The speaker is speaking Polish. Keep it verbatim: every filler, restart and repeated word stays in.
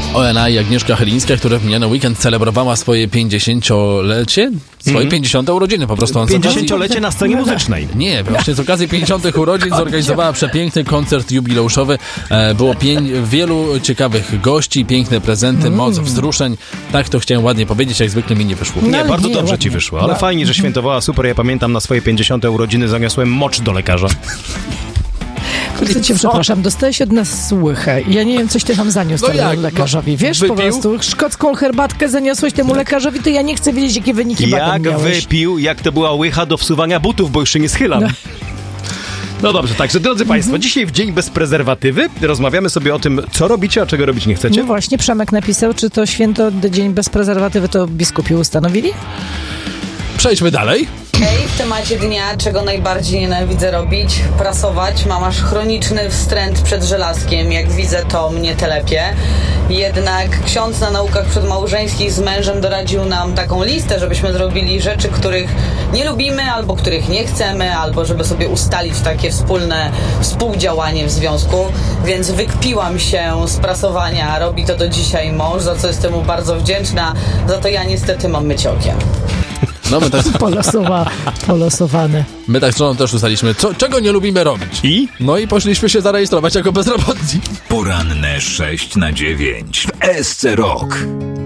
O N A i Agnieszka Chylińska, która w miniony weekend celebrowała swoje pięćdziesięciolecie? Swoje mm. pięćdziesiąte urodziny po prostu. pięćdziesięciolecie na scenie muzycznej. Nie, właśnie z okazji pięćdziesiątych urodzin zorganizowała przepiękny koncert jubileuszowy. Było pięć, wielu ciekawych gości, piękne prezenty, mm. moc wzruszeń. Tak to chciałem ładnie powiedzieć, jak zwykle mi nie wyszło. Nie, bardzo nie, dobrze ładnie ci wyszło, ale no. Fajnie, że świętowała, super. Ja pamiętam, na swoje pięćdziesiąte urodziny zaniosłem mocz do lekarza. Bardzo cię przepraszam, dostałeś od nas łychę. Ja nie wiem, coś ty tam zaniósł no temu lekarzowi. Wiesz, wypił? Po prostu szkocką herbatkę zaniosłeś temu lekarzowi, to ja nie chcę wiedzieć, jakie wyniki Jak miałeś. wypił, jak to była łycha do wsuwania butów, bo już się nie schylam. No. No dobrze, także drodzy Państwo, mm-hmm. dzisiaj w Dzień Bez Prezerwatywy rozmawiamy sobie o tym, co robicie, a czego robić nie chcecie. No właśnie, Przemek napisał, czy to święto Dzień Bez Prezerwatywy to biskupi ustanowili? Przejdźmy dalej. Hej, w temacie dnia, czego najbardziej nienawidzę robić, prasować. Mam aż chroniczny wstręt przed żelazkiem. Jak widzę, to mnie telepie. Jednak ksiądz na naukach przedmałżeńskich z mężem doradził nam taką listę, żebyśmy zrobili rzeczy, których nie lubimy, albo których nie chcemy, albo żeby sobie ustalić takie wspólne współdziałanie w związku. Więc wykpiłam się z prasowania. Robi to do dzisiaj mąż, za co jestem mu bardzo wdzięczna. Za to ja niestety mam mycie okien. No my tak... Polosowa, polosowane. My tak z żoną też ustaliliśmy, co, czego nie lubimy robić. I? No i poszliśmy się zarejestrować jako bezrobotni. Poranne sześć na dziewięć w S C Rock.